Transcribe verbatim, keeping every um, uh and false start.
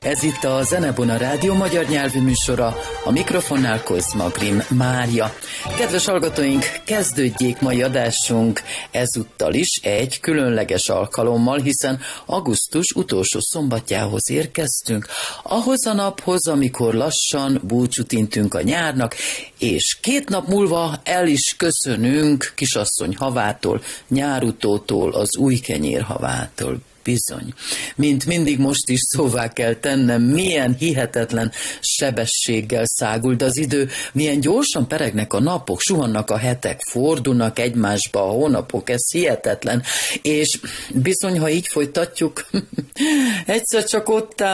Ez itt a Zenebona Rádió magyar nyelvű műsora, a mikrofonnál Kozma Grimm Mária. Kedves hallgatóink, kezdődjék mai adásunk ezúttal is egy különleges alkalommal, hiszen augusztus utolsó szombatjához érkeztünk, ahhoz a naphoz, amikor lassan búcsút intünk a nyárnak, és két nap múlva el is köszönünk Kisasszony havától, Nyárutótól, az Újkenyér havától. Bizony. Mint mindig most is szóvá kell tennem, milyen hihetetlen sebességgel száguld az idő, milyen gyorsan peregnek a napok, suhannak a hetek, fordulnak egymásba a hónapok, ez hihetetlen. És bizony, ha így folytatjuk, egyszer csak ott áll